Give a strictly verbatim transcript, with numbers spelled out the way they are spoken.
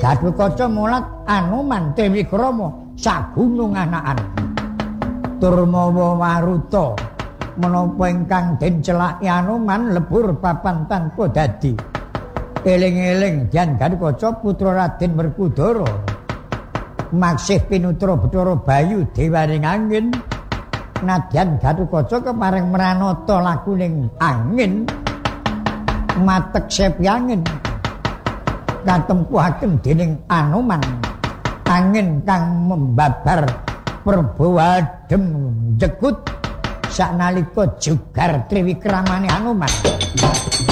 Gatotkaca mulat Anoman Triwikrama sagunung anakan. Turmawa Maruta menapa ingkang den celaki Anoman lebur papan tanpa dadi. Eling-eling Dyan Gatotkaca putra Raden Werkudara. Maksih pinutra Bathara Bayu Dewaring Angin. Nadyan Gatotkaca kepareng mranata lakuning angin. Matek sepi angin. Katempuhaken dening Anoman. Angin kang membabar perbawa adem jegut saknalika jugar triwikramane Anoman.